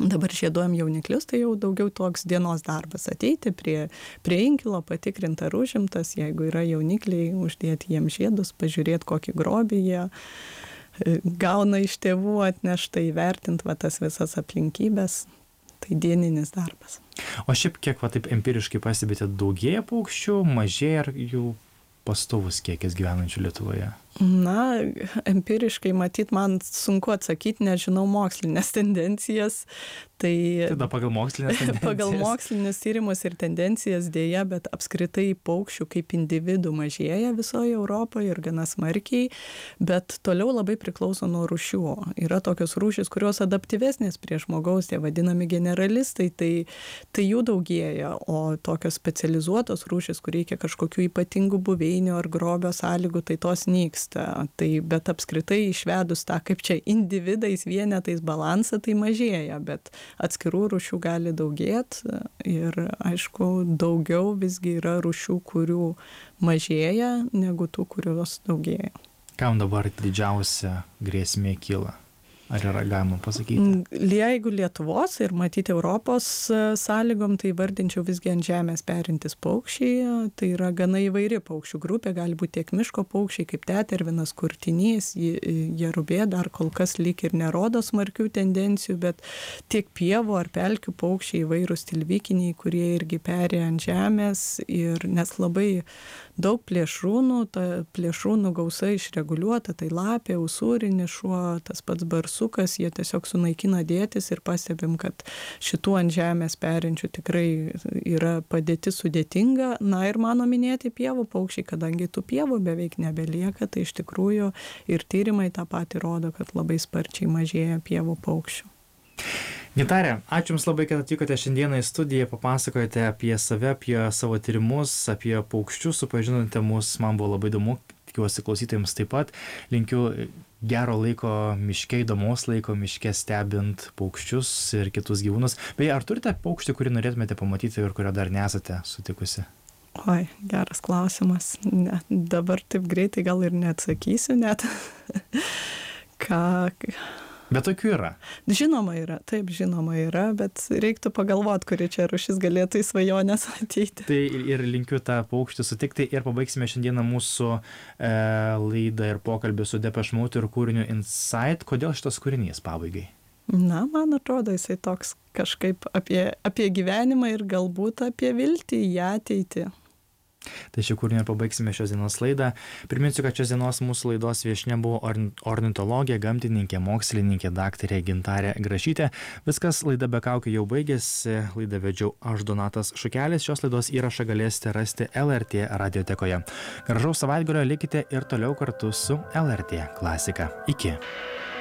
Dabar žieduojam jauniklius, tai jau daugiau toks dienos darbas ateiti prie inkilo, patikrinti ar užimtas, jeigu yra jaunikliai, uždėti jiems žiedus, pažiūrėti kokį grobį jie gauna iš tėvų atneštą, įvertinti tas visas aplinkybės. Tai dieninis darbas. O šiaip kiek taip empiriškai pastebite, daugėja paukščių, mažėja ar jų pastovus kiekis gyvenančių Lietuvoje? Na, empiriškai matyt, man sunku atsakyti, nežinau mokslinės tendencijas. Tada pagal mokslinės tendencijas. Pagal mokslinius tyrimus ir tendencijas dėja, bet apskritai paukščių kaip individų mažėja visoje Europoje ir gana smarkiai, bet toliau labai priklauso nuo rūšių. Yra tokios rūšys, kurios adaptyvesnės prie žmogaus, tie vadinami generalistai, tai jų daugėja, o tokios specializuotos rūšys, kur reikia kažkokių ypatingų buveinių ar grobio sąlygų, tai tos nyksta. Bet apskritai išvedus tą, kaip čia individais, vienetais balansą, tai mažėja, bet atskirų rūšių gali daugėti ir aišku, daugiau visgi yra rūšių, kurių mažėja, negu tų, kurios daugėja. Kam dabar didžiausia grėsmė kyla? Ar yra galima pasakyti? Jeigu Lietuvos ir matyti Europos sąlygom, tai vardinčiau visgi ant žemės perintis paukščiai. Tai yra gana įvairi paukščių grupė, gali būti tiek miško paukščiai kaip tetervinas, kurtinys, jerubė dar kol kas lyg ir nerodo smarkių tendencijų, bet tiek pievų ar pelkių paukščiai, įvairūs tilvikiniai, kurie irgi peri ant žemės, ir nes labai daug plėšrūnų, ta plėšrūnų gausa išreguliuota, tai lapė, usūrinis šuo, tas pats barsukas, jie tiesiog sunaikina dėtis ir pastebim, kad šitų ant žemės perinčių tikrai yra padėti sudėtinga. Na ir mano minėti pievų paukščiai, kadangi tų pievų beveik nebelieka, tai iš tikrųjų ir tyrimai tą patį rodo, kad labai sparčiai mažėja pievų paukščių. Gintarė, ačiū Jums labai, kad atvykote šiandieną į studiją, papasakojate apie save, apie savo tyrimus, apie paukščius, supažinote mus, man buvo labai įdomu, tikiuosi klausytojams taip pat. Linkiu gero laiko miške, įdomaus laiko miške stebint paukščius ir kitus gyvūnus. Beje, ar turite paukštį, kurį norėtumėte pamatyti ir kurio dar nesate sutikusi? Oi, geras klausimas. Ne, dabar taip greitai gal ir neatsakysiu net. Bet tokių yra. Žinoma yra, bet reiktų pagalvoti, kuri čia rūšis galėtų į svajonės ateiti. Tai ir linkiu tą paukštį sutikti ir pabaigsime šiandieną mūsų laidą ir pokalbį su Depeche Mode ir kūriniu Inside. Kodėl šitas kūrinys pabaigai? Na, man atrodo, jisai toks kažkaip apie gyvenimą ir galbūt apie viltį į ateitį. Tai šį kūrinį pabaigsime šios dienos laidą. Priminsiu, kad šios dienos mūsų laidos viešnia buvo ornitologė, gamtininkė, mokslininkė, daktarė Gintarė Grašytė. Viskas, laida be kaukių jau baigėsi. Laidą vedžiau aš, Donatas Šukelis. Šios laidos įrašą galėsite rasti LRT radiotekoje. Gražaus savaitgalio, likite ir toliau kartu su LRT klasika. Iki.